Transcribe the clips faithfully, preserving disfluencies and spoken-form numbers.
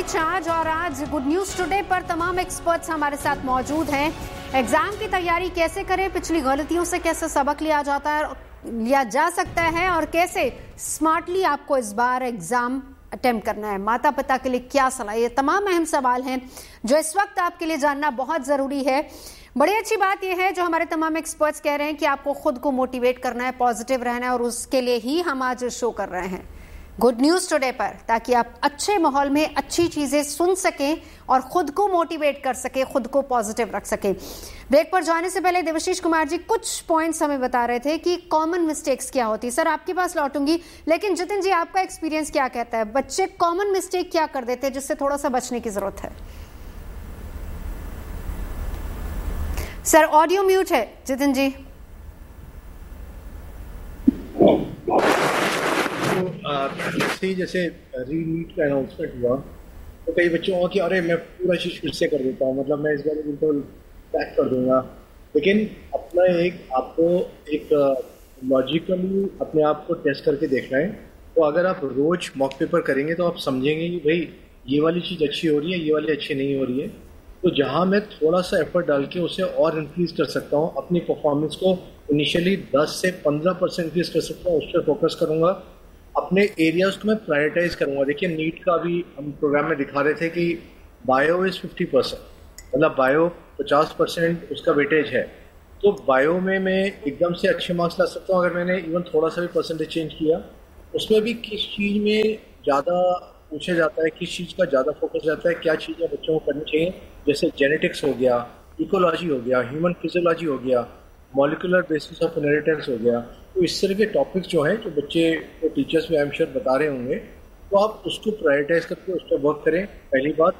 Charge और आज good news today पर तमाम एक्सपर्ट्स हमारे साथ मौजूद हैं। एग्जाम की तैयारी कैसे करें, पिछली गलतियों से कैसे सबक लिया जाता है लिया जा सकता है और कैसे स्मार्टली आपको इस बार एग्जाम अटेम्प्ट करना है, माता पिता के लिए क्या सलाह, ये तमाम अहम सवाल हैं जो इस वक्त आपके लिए जानना बहुत जरूरी है। बड़ी अच्छी बात यह है जो हमारे तमाम एक्सपर्ट्स कह रहे हैं कि आपको खुद को मोटिवेट करना है, पॉजिटिव रहना है और उसके लिए ही हम आज शो कर रहे हैं गुड न्यूज टुडे पर, ताकि आप अच्छे माहौल में अच्छी चीजें सुन सकें और खुद को मोटिवेट कर सके, खुद को पॉजिटिव रख सके। ब्रेक पर जाने से पहले देवाशीष कुमार जी कुछ पॉइंट्स हमें बता रहे थे कि कॉमन मिस्टेक्स क्या होती है। सर आपके पास लौटूंगी, लेकिन जितिन जी आपका एक्सपीरियंस क्या कहता है, बच्चे कॉमन मिस्टेक क्या कर देते हैं जिससे थोड़ा सा बचने की जरूरत है? सर ऑडियो म्यूट है जितिन जी। जैसे जैसे रीनीट का अनाउंसमेंट हुआ तो कई बच्चों को कि अरे मैं पूरा चीज फिर से कर देता हूँ, मतलब मैं इस बार बिल्कुल पैक कर दूंगा। लेकिन अपना एक आपको एक लॉजिकली अपने आप को टेस्ट करके देखना है। तो अगर आप रोज मॉक पेपर करेंगे तो आप समझेंगे कि भाई ये वाली चीज अच्छी हो रही है, ये वाली अच्छी नहीं हो रही है। तो जहाँ मैं थोड़ा सा एफर्ट डाल के उसे और इंक्रीज कर सकता हूँ, अपनी परफॉर्मेंस को इनिशियली दस से पंद्रह परसेंट इंक्रीज कर सकता हूँ, उस पर फोकस करूंगा। अपने एरियाज को मैं प्रायोरिटाइज करूंगा। देखिए नीट का भी हम प्रोग्राम में दिखा रहे थे कि बायो इज फिफ्टी परसेंट, मतलब बायो पचास परसेंट उसका वेटेज है। तो बायो में मैं एकदम से अच्छे मार्क्स ला सकता हूँ अगर मैंने इवन थोड़ा सा भी परसेंटेज चेंज किया। उसमें भी किस चीज़ में ज़्यादा पूछा जाता है, किस चीज़ का ज़्यादा फोकस जाता है, क्या चीज़ें बच्चों को करनी चाहिए, जैसे जेनेटिक्स हो गया, इकोलॉजी हो गया, ह्यूमन फिजियोलॉजी हो गया, मॉलिकुलर बेसिस ऑफ इनहेरिटेंस हो गया। तो इस तरह के टॉपिक्स जो हैं जो बच्चे को टीचर्स भी आई एम श्योर बता रहे होंगे, तो आप उसको प्रायोरिटाइज करके उस पर वर्क करें। पहली बात,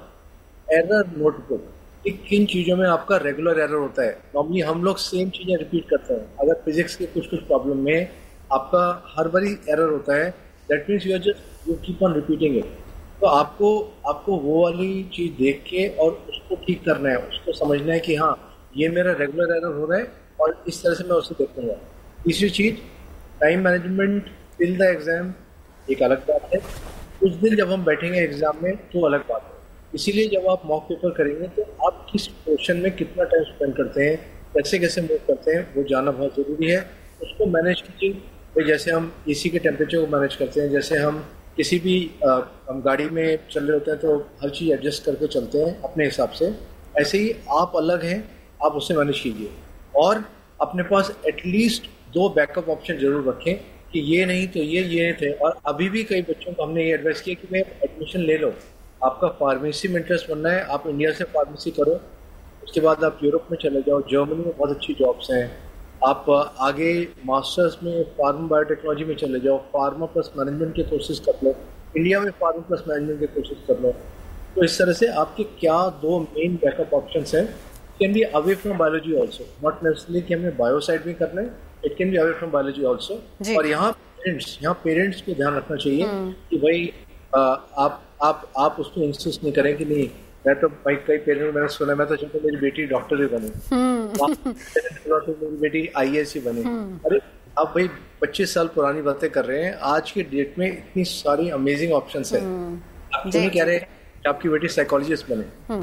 एरर नोटबुक, कि किन चीज़ों में आपका रेगुलर एरर होता है। नॉर्मली हम लोग सेम चीज़ें रिपीट करते हैं। अगर फिजिक्स के कुछ कुछ प्रॉब्लम में आपका हर बारी एरर होता है, that means you are just you keep on repeating it. तो आपको आपको वो वाली चीज़ देख के और उसको ठीक करना है, उसको समझना है कि हाँ ये मेरा रेगुलर एरर हो रहा है और इस तरह से मैं उसे देखूंगा। तीसरी चीज, time management till the exam एक अलग बात है। कुछ दिन जब हम बैठेंगे एग्जाम में तो अलग बात है। इसीलिए जब आप मॉक पेपर करेंगे तो आप किस पोर्शन में कितना टाइम स्पेंड करते हैं, कैसे कैसे मूव करते हैं, वो जानना बहुत ज़रूरी है। उसको मैनेज कीजिए। जैसे हम एसी के टेम्परेचर को मैनेज करते हैं, जैसे हम किसी भी आ, हम गाड़ी में चल रहे होते हैं तो हर चीज़ एडजस्ट करके चलते हैं अपने हिसाब से, ऐसे ही आप अलग हैं, आप उसे मैनेज कीजिए। और अपने पास एटलीस्ट दो बैकअप ऑप्शन जरूर रखें कि ये नहीं तो ये ये थे। और अभी भी कई बच्चों को हमने ये एडवाइस किया कि मैं एडमिशन ले लो, आपका फार्मेसी में इंटरेस्ट बनना है, आप इंडिया से फार्मेसी करो, उसके बाद आप यूरोप में चले जाओ, जर्मनी में बहुत अच्छी जॉब्स हैं। आप आगे मास्टर्स में फार्मा बायोटेक्नोलॉजी में चले जाओ, फार्मा प्लस मैनेजमेंट के कोर्सेज कर लो, इंडिया में फार्मा प्लस मैनेजमेंट के कोर्सेज कर लो। तो इस तरह से आपके क्या दो मेन बैकअप ऑप्शंस हैं। Can be away from biology also, not necessarily कि हमें बायो साइड में करना है, it can be away from biology also. और यहाँ पेरेंट्स यहाँ पेरेंट्स को ध्यान रखना चाहिए कि भाई आ, आप आप आप उसको इंसिस्ट नहीं करें कि नहीं मैं तो भाई, कई पेरेंट्स मैंने सुना मैं तो चाहता हूँ मेरी बेटी डॉक्टर ही बने, मेरी बेटी आई ए एस ही बने। अरे आप भाई पच्चीस साल पुरानी बातें कर रहे हैं, आज की डेट में इतनी सारी अमेजिंग ऑप्शंस है। आप क्यों नहीं कह रहे कि आपकी बेटी साइकोलॉजिस्ट बने?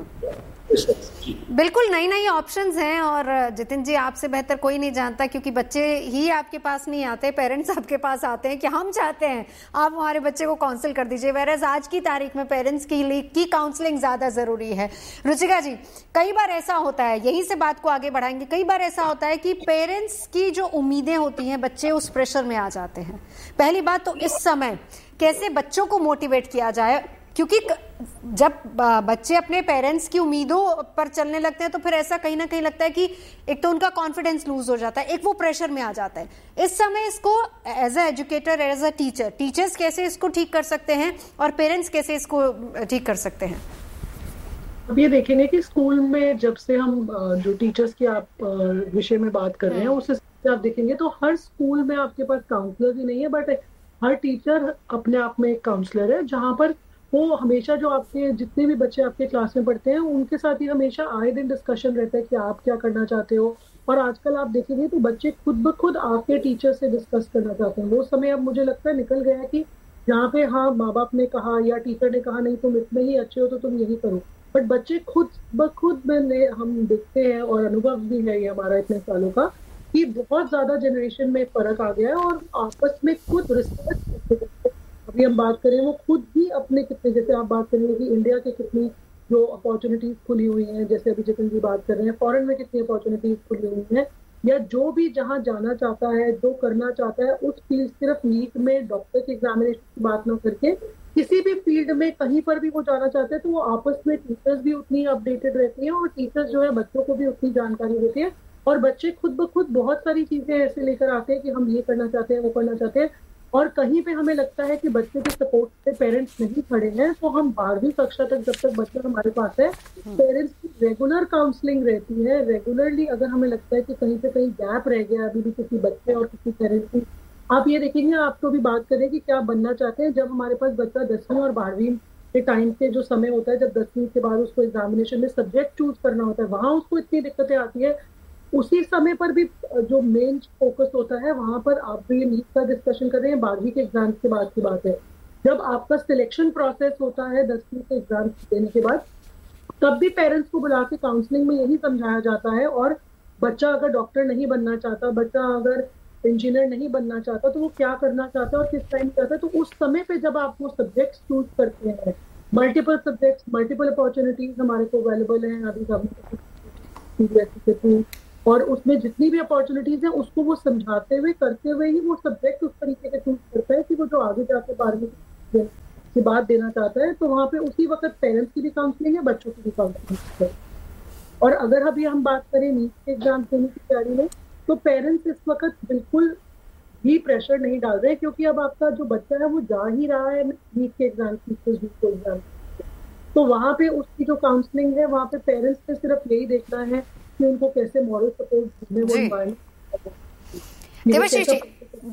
बिल्कुल नई नई ऑप्शंस हैं और जितिन जी आपसे बेहतर कोई नहीं जानता, क्योंकि बच्चे ही आपके पास नहीं आते, पेरेंट्स आपके पास आते हैं कि हम चाहते हैं आप हमारे बच्चे को काउंसिल कर दीजिए। वेरएज आज की तारीख में पेरेंट्स की की काउंसलिंग ज्यादा जरूरी है। रुचिका जी, कई बार ऐसा होता है, यहीं से बात को आगे बढ़ाएंगे, कई बार ऐसा होता है कि पेरेंट्स की जो उम्मीदें होती हैं बच्चे उस प्रेशर में आ जाते हैं। पहली बात तो इस समय कैसे बच्चों को मोटिवेट किया जाए, क्योंकि जब बच्चे अपने पेरेंट्स की उम्मीदों पर चलने लगते हैं तो फिर ऐसा कहीं ना कहीं लगता है कि एक तो उनका कॉन्फिडेंस लूज हो जाता है, एक वो प्रेशर में आ जाता है। इस समय इसको as a educator, as a teacher, teachers कैसे इसको ठीक कर सकते हैं और पेरेंट्स कैसे इसको ठीक कर सकते हैं? अब ये देखेंगे कि स्कूल में जब से हम जो टीचर्स की आप विषय में बात कर रहे हैं उस हिसाब से आप देखेंगे तो हर स्कूल में आपके पास काउंसलर ही नहीं है, बट हर टीचर अपने आप में एक काउंसलर है, जहाँ पर वो हमेशा जो आपके जितने भी बच्चे आपके क्लास में पढ़ते हैं उनके साथ ही हमेशा आए दिन डिस्कशन रहता है कि आप क्या करना चाहते हो। और आजकल आप देखेंगे तो बच्चे खुद ब खुद आपके टीचर से डिस्कस करना चाहते हैं। वो समय अब मुझे लगता है निकल गया है कि जहाँ पे हाँ माँ बाप ने कहा या टीचर ने कहा नहीं तुम इसमें ही अच्छे हो तो तुम यही करो, बट बच्चे खुद ब खुद में हम देखते हैं और अनुभव भी है ये हमारा इतने सालों का कि बहुत ज्यादा जनरेशन में फर्क आ गया है और आपस में खुद रिसर्च, अभी हम बात करें वो खुद ही अपने कितने, जैसे आप बात करेंगे कि इंडिया के कितनी जो अपॉर्चुनिटीज खुली हुई हैं, जैसे अभी जितनी भी बात कर रहे हैं फॉरेन में कितनी अपॉर्चुनिटीज खुली हुई हैं, या जो भी जहाँ जाना चाहता है जो करना चाहता है उस फील्ड, सिर्फ नीट में डॉक्टर के एग्जामिनेशन की बात ना करके किसी भी फील्ड में कहीं पर भी वो जाना चाहते हैं तो वो आपस में टीचर्स भी उतनी अपडेटेड रहती हैं और टीचर्स जो है बच्चों को भी उतनी जानकारी देती है और बच्चे खुद ब खुद बहुत सारी चीजें ऐसे लेकर आते हैं कि हम ये करना चाहते हैं वो करना चाहते हैं, और कहीं पे हमें लगता है कि बच्चे के सपोर्ट से पेरेंट्स नहीं खड़े हैं तो हम बारहवीं कक्षा तक जब तक बच्चा हमारे पास है पेरेंट्स की रेगुलर काउंसलिंग रहती है। रेगुलरली अगर हमें लगता है कि कहीं पे कहीं गैप रह गया अभी भी किसी बच्चे और किसी पेरेंट्स की, आप ये देखेंगे आपको भी बात करें कि क्या बनना चाहते हैं। जब हमारे पास बच्चा दसवीं और बारहवीं के टाइम पे जो समय होता है, जब दसवीं के बाद उसको एग्जामिनेशन में सब्जेक्ट चूज करना होता है, वहां उसको इतनी दिक्कतें आती है, उसी समय पर भी जो मेन फोकस होता है वहां पर आप ये नीट का डिस्कशन कर रहे हैं, बारहवीं के एग्जाम के बाद की बात है, जब आपका सिलेक्शन प्रोसेस होता है दसवीं के एग्जाम देने के बाद, तब भी पेरेंट्स को बुला के काउंसलिंग में यही समझाया जाता है। और बच्चा अगर डॉक्टर नहीं बनना चाहता, बच्चा अगर इंजीनियर नहीं बनना चाहता तो वो क्या करना चाहता है और किस टाइम चाहता है, तो उस समय पे जब आप वो सब्जेक्ट चूज करते हैं, मल्टीपल सब्जेक्ट्स, मल्टीपल अपॉर्चुनिटीज हमारे को अवेलेबल हैं अभी सीबीएसई के थ्रू, और उसमें जितनी भी अपॉर्चुनिटीज हैं उसको वो समझाते हुए करते हुए ही वो सब्जेक्ट उस तरीके से चूज करता है कि वो जो आगे जाके बारहवीं की बात देना चाहता है, तो वहाँ पे उसी वक्त पेरेंट्स की भी काउंसलिंग है, बच्चों की भी काउंसलिंग है। और अगर अभी हम बात करें नीट के एग्जाम देने की तैयारी में, तो पेरेंट्स इस वक्त बिल्कुल भी प्रेशर नहीं डाल रहे, क्योंकि अब आपका जो बच्चा है वो जा ही रहा है नीट के एग्जाम की एग्जाम, तो वहाँ पे उसकी जो काउंसलिंग है वहाँ पे पेरेंट्स ने सिर्फ यही देखना है कि उनको कैसे मॉरल सपोर्ट देने, वो एनवायरनमेंट